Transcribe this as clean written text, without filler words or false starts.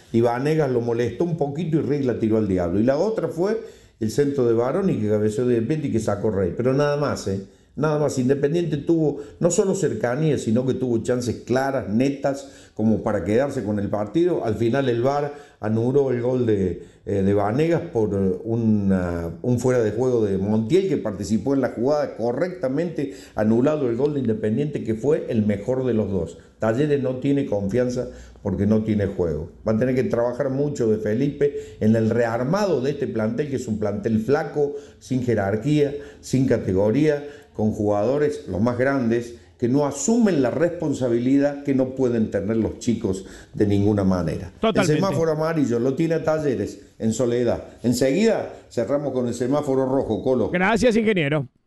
y Vanegas lo molestó un poquito y Rey la tiró al diablo. Y la otra fue el centro de Baroni que cabeceó de repente y que sacó Rey. Pero nada más, ¿eh? Nada más. Independiente tuvo no solo cercanía, sino que tuvo chances claras, netas, como para quedarse con el partido. Al final el VAR anuló el gol de Vanegas por un fuera de juego de Montiel, que participó en la jugada correctamente, anulado el gol de Independiente, que fue el mejor de los dos. Talleres no tiene confianza porque no tiene juego. Va a tener que trabajar mucho de Felipe en el rearmado de este plantel, que es un plantel flaco, sin jerarquía, sin categoría, con jugadores, los más grandes, que no asumen la responsabilidad que no pueden tener los chicos de ninguna manera. Totalmente. El semáforo amarillo lo tiene Talleres en Soledad. Enseguida cerramos con el semáforo rojo, Colo. Gracias, ingeniero.